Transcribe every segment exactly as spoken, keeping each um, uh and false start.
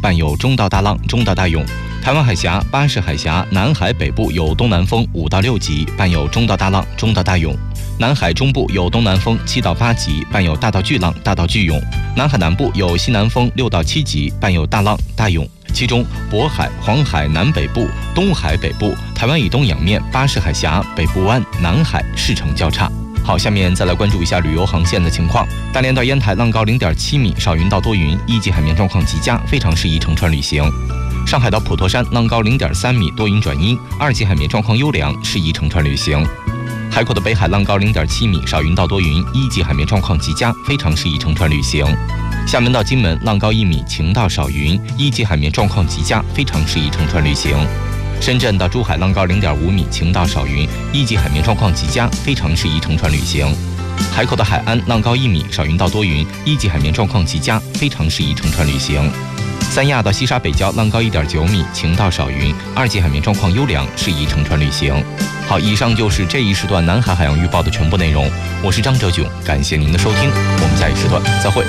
伴有中到大浪、中到大涌。台湾海峡、巴士海峡、南海北部有东南风五到六级，伴有中到大浪、中到大涌。南海中部有东南风七到八级，伴有大到巨浪、大到巨涌。南海南部有西南风六到七级，伴有大浪、大涌。其中，渤海、黄海南北部、东海北部、台湾以东洋面、巴士海峡、北部湾、南海势成较差。好，下面再来关注一下旅游航线的情况。大连到烟台浪高零点七米，少云到多云，一级海面状况极佳，非常适宜乘船旅行。上海到普陀山浪高零点三米，多云转阴，二级海面状况优良，适宜乘船旅行。海口的北海浪高零点七米，少云到多云，一级海面状况极佳，非常适宜乘船旅行。厦门到金门浪高一米，晴到少云，一级海面状况极佳，非常适宜乘船旅行。深圳到珠海浪高零点五米，晴到少云，一级海面状况极佳，非常适宜乘船旅行。海口的海安浪高一米，少云到多云，一级海面状况极佳，非常适宜乘船旅行。三亚到西沙北礁浪高一点九米，晴到少云，二级海面状况优良，适宜乘船旅行。好，以上就是这一时段南海海洋预报的全部内容。我是张哲炯，感谢您的收听，我们下一时段再会。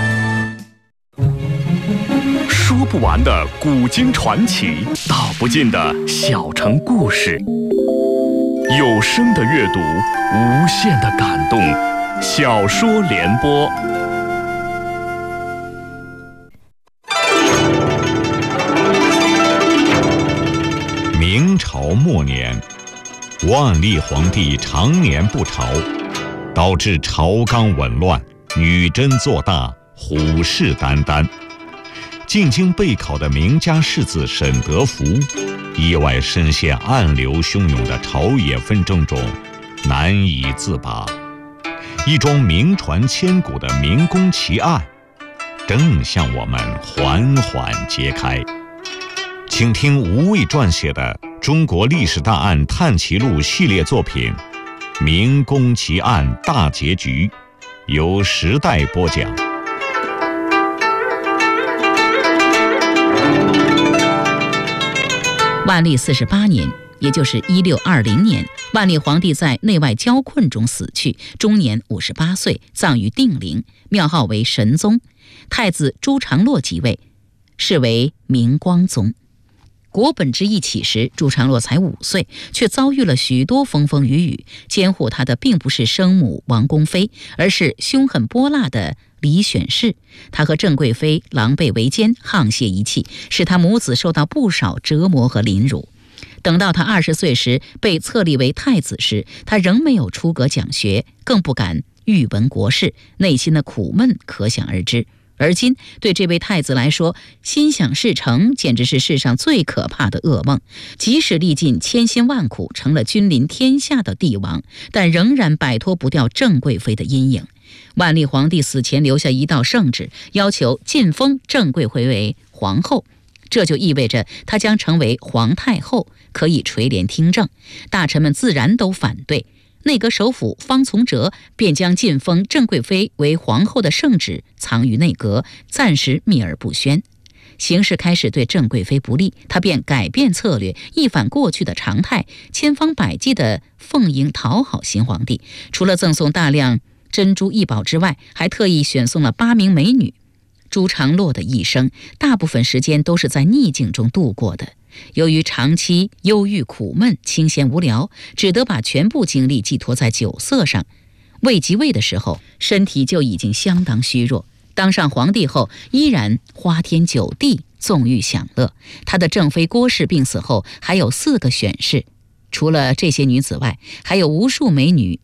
说不完的古今传奇，道不尽的小城故事，有声的阅读，无限的感动。小说联播。 明朝末年，万历皇帝常年不朝，导致朝纲紊乱，女真做大，虎视眈眈。进京备考的名家士子沈德福，意外深陷暗流汹涌的朝野纷争中，难以自拔。一桩名传千古的明宫奇案，正向我们缓缓揭开。请听吴畏撰写的《中国历史大案探奇录》系列作品《明宫奇案大结局》，由时代播讲。 万历四十八年，也就是一六二零年，万历皇帝在内外交困中死去，终年五十八岁，葬于定陵，庙号为神宗。太子朱常洛即位，是为明光宗。国本之役起时，朱常洛才五岁，却遭遇了许多风风雨雨。监护他的并不是生母王宫妃，而是凶狠泼辣的李选侍。他和郑贵妃狼狈为奸，沆瀣一气，使他母子受到不少折磨和凌辱。等到他二十岁时，被册立为太子时，他仍没有出阁讲学，更不敢预闻国事，内心的苦闷可想而知。而今对这位太子来说，心想事成简直是世上最可怕的噩梦。即使历尽千辛万苦，成了君临天下的帝王，但仍然摆脱不掉郑贵妃的阴影。万历皇帝死前留下一道圣旨，要求晋封郑贵妃为皇后，这就意味着她将成为皇太后，可以垂帘听政。大臣们自然都反对。内阁首辅方从哲便将晋封郑贵妃为皇后的圣旨藏于内阁，暂时秘而不宣。形势开始对郑贵妃不利，他便改变策略，一反过去的常态，千方百计地奉迎讨好新皇帝。除了赠送大量珍珠异宝之外，还特意选送了八名美女。朱常洛的一生大部分时间都是在逆境中度过的。由于长期忧郁苦闷、清闲无聊，只得把全部精力寄托在酒色上。未即位的时候，身体就已经相当虚弱。当上皇帝后，依然花天酒地、纵欲享乐。他的正妃郭氏病死后，还有四个选侍。除了这些女子外，还有无数美女